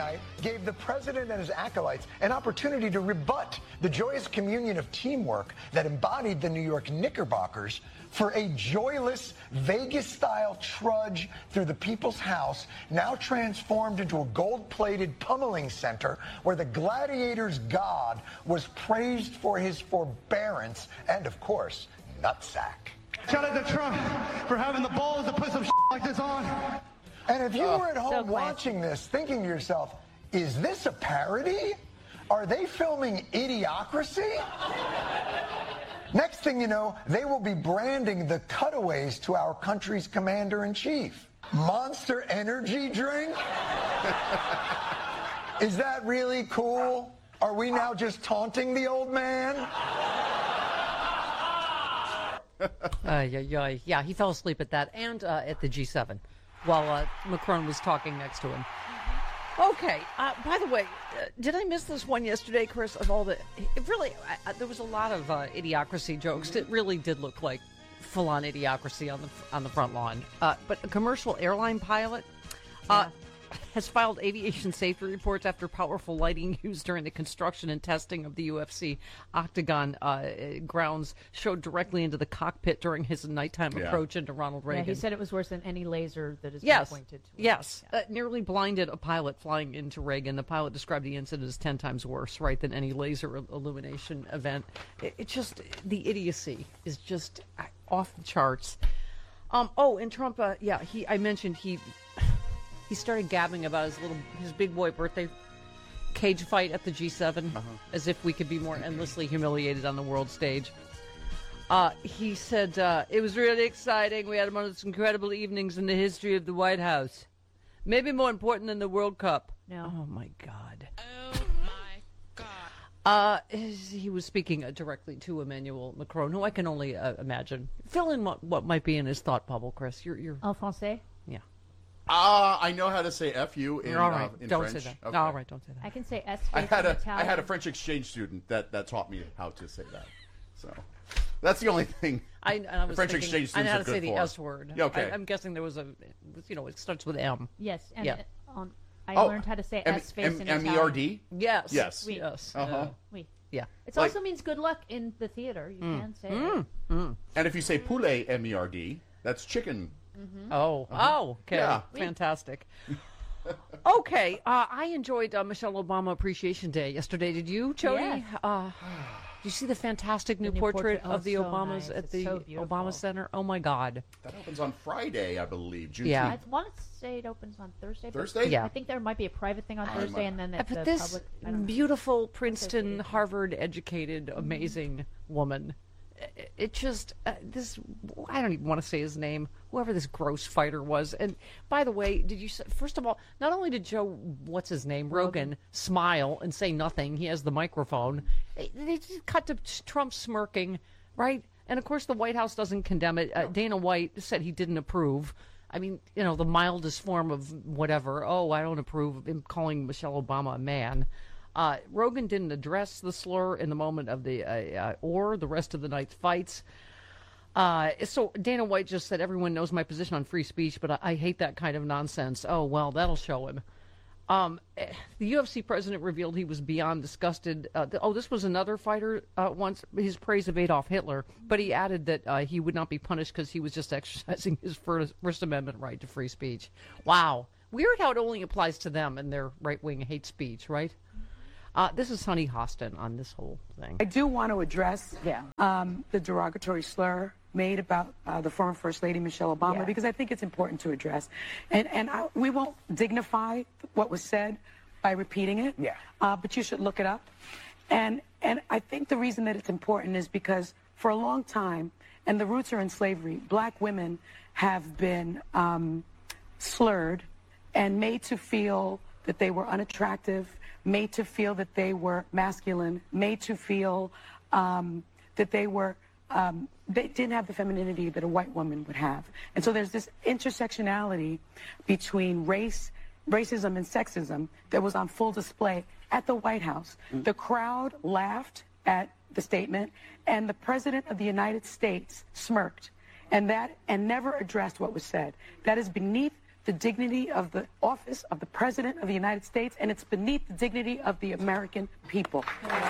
night gave the president and his acolytes an opportunity to rebut the joyous communion of teamwork that embodied the New York Knickerbockers for a joyless Vegas-style trudge through the People's House, now transformed into a gold-plated pummeling center where the gladiator's god was praised for his forbearance and, of course, nutsack. Shout out to Trump for having the balls to put some like this on. And if you were at home watching this, thinking to yourself, is this a parody? Are they filming Idiocracy? Next thing you know, they will be branding the cutaways to our country's commander-in-chief. Monster Energy drink? Is that really cool? Are we now just taunting the old man? Yeah, he fell asleep at that and at the G7 while Macron was talking next to him. Okay. By the way, did I miss this one yesterday, Chris? Of all the, there was a lot of Idiocracy jokes. It really did look like full-on Idiocracy on the front lawn. But a commercial airline pilot has filed aviation safety reports after powerful lighting used during the construction and testing of the UFC Octagon grounds showed directly into the cockpit during his nighttime approach into Ronald Reagan. Yeah, he said it was worse than any laser that has been pointed to him. Yes, nearly blinded a pilot flying into Reagan. The pilot described the incident as 10 times worse, right, than any laser illumination event. It just, the idiocy is just off the charts. And Trump, I mentioned he started gabbing about his big boy birthday cage fight at the G7, as if we could be more endlessly humiliated on the world stage. He said, it was really exciting. We had one of the most incredible evenings in the history of the White House. Maybe more important than the World Cup. No. Oh, my God. Oh, my God. He was speaking directly to Emmanuel Macron, who I can only imagine. Fill in what might be in his thought bubble, Chris. You're En français? Yeah. I know how to say F you in, all right. in don't French. say that. Okay. All right, don't say that. I can say S I had Italian. a French exchange student that taught me how to say that. So that's the only thing. I was French thinking, exchange students I know how are to say good the for. S word. Yeah, okay. I'm guessing there was it starts with M. Yes, and Yeah. I learned how to say S face in Italian. M-E-R-D? Yes. Yes. Oui. Yes. Oui. Yeah. It also means good luck in the theater. You can say it. And if you say poulet, M-E-R-D, that's chicken. Okay. Yeah. Fantastic. Okay, I enjoyed Michelle Obama Appreciation Day yesterday. Did you, Jody? Yes. Did you see the fantastic new portrait of the so Obamas nice. at It's the so beautiful. Obama Center? Oh, my God. That opens on Friday, I believe. Juneteenth. Yeah. I want to say it opens on Thursday. but Thursday? Yeah. I think there might be a private thing on Thursday, and then it's But the this public. I don't know. beautiful Princeton, Harvard-educated, amazing woman, it just, I don't even want to say his name, whoever this gross fighter was. And by the way, first of all, not only did Joe, Rogan, smile and say nothing, he has the microphone, they just cut to Trump smirking, right? And of course the White House doesn't condemn it. Dana White said he didn't approve. I mean, the mildest form of whatever. Oh, I don't approve of him calling Michelle Obama a man. Rogan didn't address the slur in the moment of the rest of the night's fights. So Dana White just said, everyone knows my position on free speech, but I hate that kind of nonsense. Oh, well, that'll show him. The UFC president revealed he was beyond disgusted. This was another fighter once, his praise of Adolf Hitler, but he added that he would not be punished because he was just exercising his First Amendment right to free speech. Wow. Weird how it only applies to them and their right-wing hate speech, right? This is Sonny Hostin on this whole thing. I do want to address the derogatory slur made about the former First Lady Michelle Obama because I think it's important to address. And we won't dignify what was said by repeating it, but you should look it up. And I think the reason that it's important is because for a long time, and the roots are in slavery, black women have been slurred and made to feel that they were unattractive, made to feel that they were masculine, made to feel that they didn't have the femininity that a white woman would have. And so there's this intersectionality between racism and sexism that was on full display at the White House. The crowd laughed at the statement, and the President of the United States smirked and never addressed what was said. That is beneath the dignity of the office of the President of the United States, and it's beneath the dignity of the American people.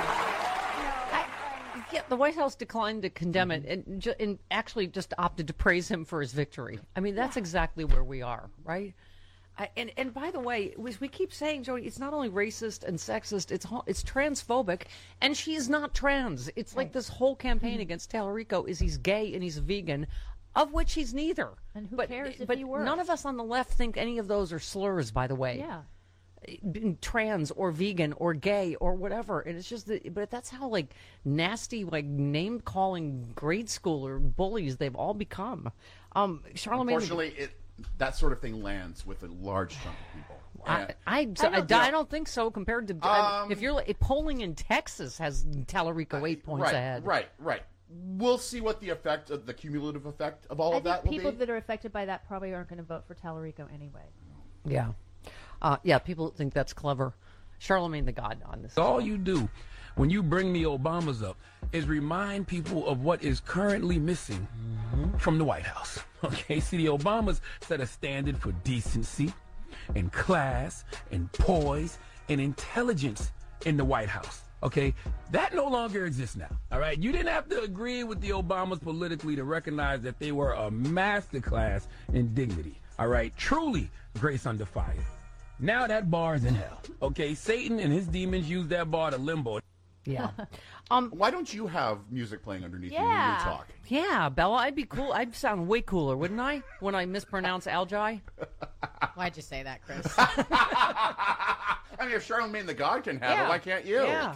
Yeah, the White House declined to condemn it and actually just opted to praise him for his victory. I mean, that's exactly where we are, right? And by the way, as we keep saying, Jody, it's not only racist and sexist, it's transphobic, and she's not trans. It's like this whole campaign against Tallarico is he's gay and he's vegan, of which he's neither. And who cares if he were? None of us on the left think any of those are slurs, by the way. Yeah. Trans or vegan or gay or whatever, and it's just but that's how like nasty, like name calling grade schooler bullies they've all become. Charlemagne, Unfortunately, that sort of thing lands with a large chunk of people. I don't think so. Compared to if you're polling in Texas has Tallarico 8 points ahead. Right. We'll see what the cumulative effect of all of that will be. People that are affected by that probably aren't going to vote for Tallarico anyway. Yeah. People think that's clever. Charlemagne the God on this. All you do when you bring the Obamas up is remind people of what is currently missing from the White House. Okay, see, the Obamas set a standard for decency and class and poise and intelligence in the White House. Okay, that no longer exists now. All right, you didn't have to agree with the Obamas politically to recognize that they were a masterclass in dignity. All right, truly grace under fire. Now that bar is in hell. Okay, Satan and his demons use that bar to limbo. Yeah. Why don't you have music playing underneath you when you talk? Yeah, Bella, I'd be cool. I'd sound way cooler, wouldn't I? When I mispronounce Algi. Why'd you say that, Chris? I mean, if Charlemagne the God can have it, why can't you? Yeah.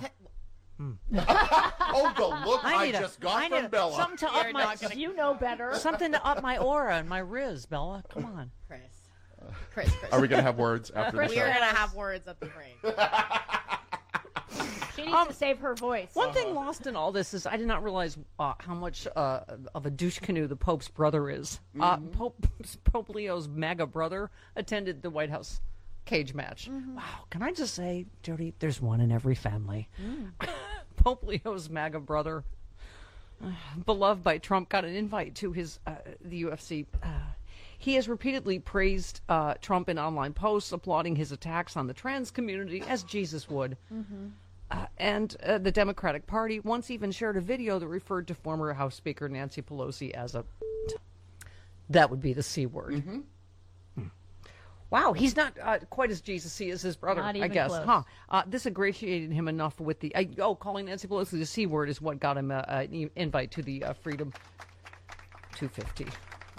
Oh, the look I just got from Bella. Something to up my, You know better. something to up my aura and my riz, Bella. Come on. Chris. Are we going to have words after the show? We're going to have words at the break. She needs to save her voice. One thing lost in all this is I did not realize how much of a douche canoe the Pope's brother is. Pope Leo's MAGA brother attended the White House cage match. Wow, can I just say, Jody, there's one in every family. Pope Leo's MAGA brother, beloved by Trump, got an invite to his the UFC. He has repeatedly praised Trump in online posts, applauding his attacks on the trans community, as Jesus would. And the Democratic Party once even shared a video that referred to former House Speaker Nancy Pelosi as a... That would be the C word. Wow, he's not quite as Jesus-y as his brother, Not even I guess. close. This ingratiated him enough with the... calling Nancy Pelosi the C word is what got him an invite to the Freedom 250.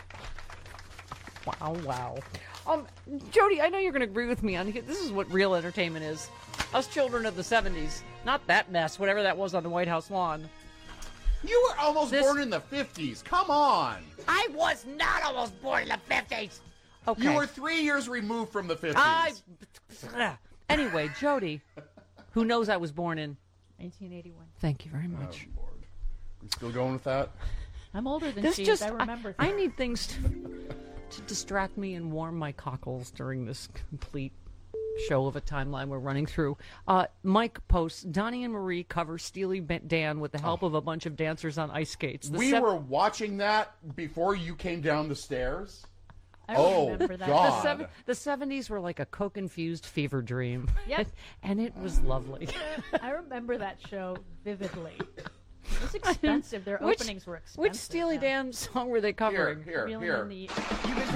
Wow. Jody, I know you're going to agree with me on here. This is what real entertainment is. Us children of the 70s. Not that mess, whatever that was on the White House lawn. You were almost born in the 50s. Come on. I was not almost born in the 50s. Okay. You were 3 years removed from the 50s. Anyway, Jody, who knows I was born in 1981. Thank you very much. Oh, Lord. You still going with that? I'm older than This she just is. I remember I things. need things to distract me and warm my cockles during this complete show of a timeline we're running through. Mike posts, Donnie and Marie cover Steely Dan with the help of a bunch of dancers on ice skates. We were watching that before you came down the stairs. I remember that. God. The 70s were like a coke-infused fever dream. Yep. And it was lovely. I remember that show vividly. It was expensive. Their openings were expensive. Which Steely Dan song were they covering? Here. Reeling in the